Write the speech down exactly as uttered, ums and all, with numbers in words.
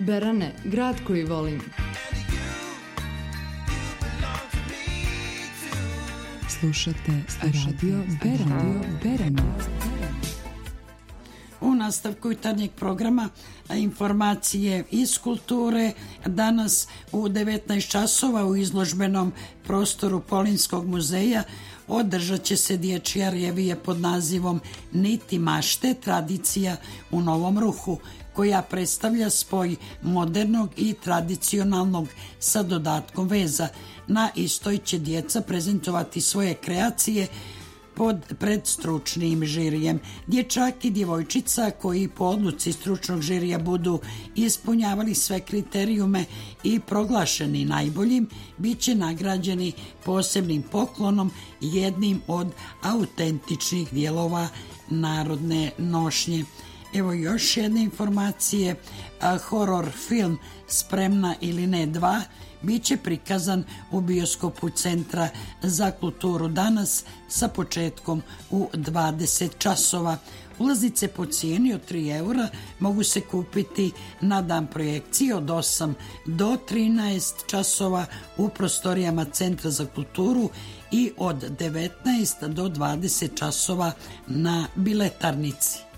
Berane, grad koji volim. Slušate Radio Berane. Berane. U nastavku jutarnjeg programa informacije iz kulture. Danas u devetnaest časova u izložbenom prostoru Polinskog muzeja održat će se dječja revija pod nazivom Niti mašte, tradicija u novom ruhu, koja predstavlja spoj modernog i tradicionalnog sa dodatkom veza. Na istoj će djeca prezentovati svoje kreacije pod pred stručnim žirijem. Dječak i djevojčica koji po odluci stručnog žirija budu ispunjavali sve kriterijume i proglašeni najboljim, bit će nagrađeni posebnim poklonom, jednim od autentičnih dijelova narodne nošnje. Evo još jedne informacije. Horor film Spremna ili ne dva bit će prikazan u bioskopu Centra za kulturu danas sa početkom u dvadeset časova. Ulaznice po cijeni od tri eura mogu se kupiti na dan projekcije od osam do trinaest časova u prostorijama Centra za kulturu i od devetnaest do dvadeset časova na biletarnici.